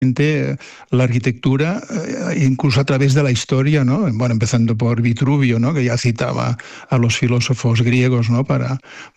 la arquitectura, incluso a través de la historia, ¿no? Bueno, empezando por Vitruvio, ¿no? Que ya citaba a los filósofos griegos, ¿no? Para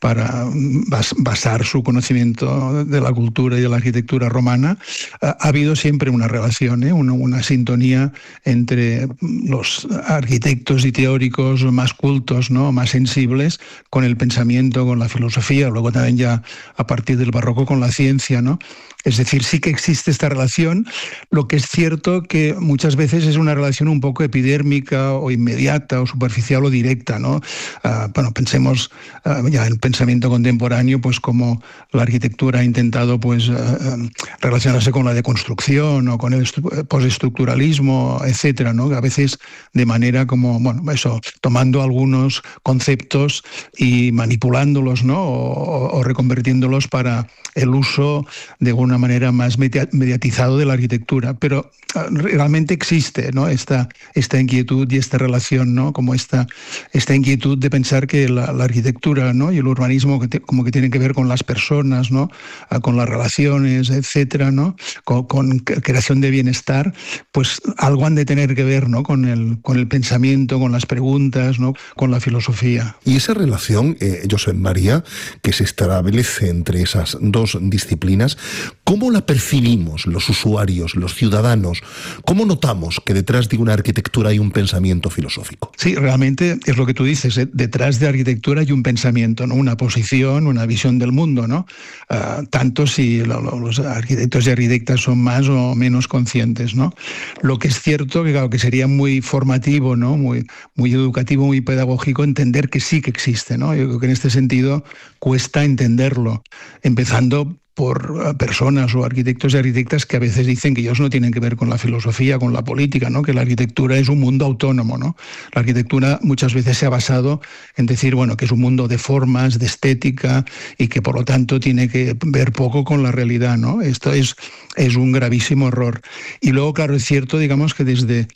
basar su conocimiento de la cultura y de la arquitectura romana. Ha habido siempre una relación, una sintonía entre los arquitectos y teóricos más cultos, ¿no? Más sensibles, con el pensamiento, con la filosofía, luego también ya a partir del barroco con la ciencia, ¿no? Es decir, sí que existe esta relación, lo que es cierto que muchas veces es una relación un poco epidérmica o inmediata o superficial o directa, ¿no? Bueno, pensemos ya en el pensamiento contemporáneo, pues como la arquitectura ha intentado pues relacionarse con la deconstrucción o con el postestructuralismo, etcétera, ¿no? A veces de manera como, bueno, eso, tomando algunos conceptos y manipulándolos, ¿no? O reconvirtiéndolos para el uso de una manera más mediatizado de la arquitectura, pero realmente existe, ¿no? esta inquietud y esta relación, ¿no? Como esta inquietud de pensar que la arquitectura, ¿no? Y el urbanismo como que tienen que ver con las personas, ¿no? Con las relaciones, etcétera, ¿no? Con creación de bienestar, pues algo han de tener que ver, ¿no? Con el pensamiento, con las preguntas, ¿no? Con la filosofía. Y esa relación, Josep María, que se establece entre esas dos disciplinas, ¿cómo la percibimos los usuarios, los ciudadanos? ¿Cómo notamos que detrás de una arquitectura hay un pensamiento filosófico? Sí, realmente es lo que tú dices, detrás de arquitectura hay un pensamiento, ¿no? Una posición, una visión del mundo, ¿no? Tanto si los arquitectos y arquitectas son más o menos conscientes, ¿no? Lo que es cierto que, claro, que sería muy formativo, ¿no? Muy educativo, muy pedagógico entender que sí que existe, ¿no? Yo creo que en este sentido cuesta entenderlo, empezando por personas o arquitectos y arquitectas que a veces dicen que ellos no tienen que ver con la filosofía, con la política, ¿no? Que la arquitectura es un mundo autónomo, ¿no? La arquitectura muchas veces se ha basado en decir, bueno, que es un mundo de formas, de estética y que por lo tanto tiene que ver poco con la realidad, ¿no? Esto es un gravísimo error. Y luego, claro, es cierto, digamos, que desde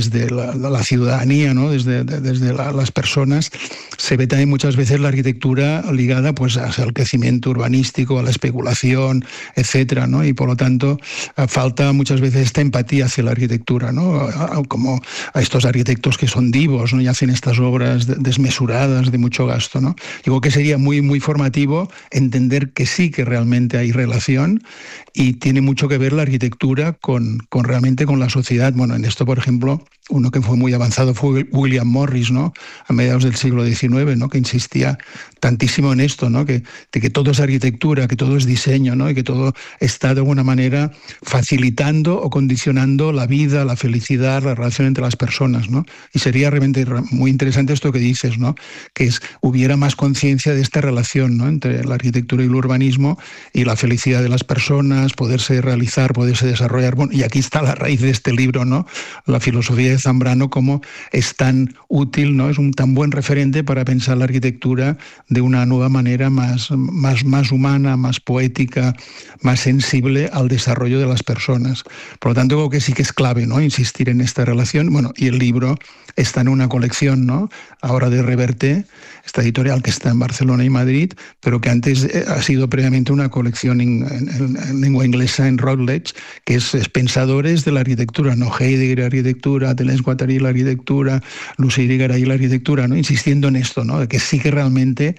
la ciudadanía, ¿no? Desde las personas, se ve también muchas veces la arquitectura ligada pues al crecimiento urbanístico, a la especulación, etcétera, ¿no? Y por lo tanto falta muchas veces esta empatía hacia la arquitectura, ¿no? Como a estos arquitectos que son divos, ¿no? Y hacen estas obras desmesuradas, de mucho gasto, ¿no? Digo que sería muy formativo entender que sí que realmente hay relación y tiene mucho que ver la arquitectura realmente con la sociedad. Bueno, en esto, por ejemplo, uno que fue muy avanzado fue William Morris, ¿no? A mediados del siglo XIX, ¿no? Que insistía tantísimo en esto, ¿no? De que todo es arquitectura, que todo es diseño, ¿no? Y que todo está de alguna manera facilitando o condicionando la vida, la felicidad, la relación entre las personas, ¿no? Y sería realmente muy interesante esto que dices, ¿no? Que hubiera más conciencia de esta relación, ¿no? Entre la arquitectura y el urbanismo y la felicidad de las personas, poderse realizar, poderse desarrollar. Bueno, y aquí está la raíz de este libro, ¿no? La filosofía de Zambrano, cómo es tan útil, ¿no? Es un tan buen referente para pensar la arquitectura de una nueva manera más humana, más poética, más sensible al desarrollo de las personas. Por lo tanto, creo que sí que es clave, ¿no? Insistir en esta relación. Bueno, y el libro está en una colección, ¿no? Ahora de Reverte, esta editorial que está en Barcelona y Madrid, pero que antes ha sido previamente una colección en lengua inglesa en Routledge, que es pensadores de la arquitectura, ¿no? Heidegger, arquitectura, Deleuze-Guattari, la arquitectura, Lucy Irigaray, la arquitectura, ¿no? Insistiendo en esto, ¿no? De que sí que realmente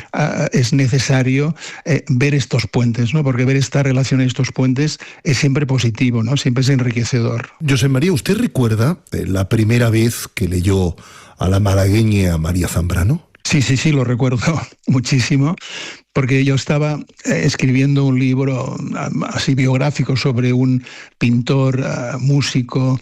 es necesario ver estos puentes, ¿no? Porque ver esta relación, estos puentes, es siempre positivo, ¿no? Siempre es enriquecedor. Josep María, ¿usted recuerda la primera vez que leyó a la malagueña María Zambrano? Sí, lo recuerdo muchísimo, porque yo estaba escribiendo un libro así biográfico sobre un pintor, músico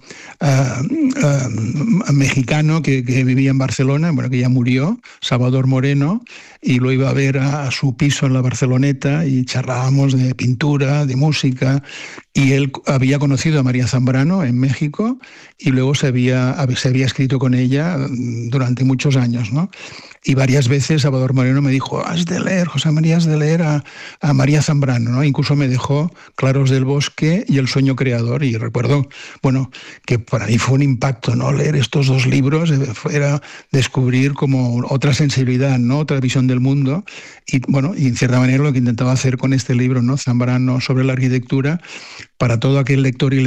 mexicano que vivía en Barcelona, bueno, que ya murió, Salvador Moreno, y lo iba a ver a su piso en la Barceloneta y charlábamos de pintura, de música, y él había conocido a María Zambrano en México y luego se había escrito con ella durante muchos años, ¿no? Y varias veces Salvador Moreno me dijo, has de leer, José Marías de leer a María Zambrano, ¿no? Incluso me dejó Claros del Bosque y El sueño creador, y recuerdo, bueno, que para mí fue un impacto, ¿no? Leer estos dos libros, era descubrir como otra sensibilidad, ¿no? Otra visión del mundo, y bueno, y en cierta manera lo que intentaba hacer con este libro, ¿no? Zambrano sobre la arquitectura, para todo aquel lector y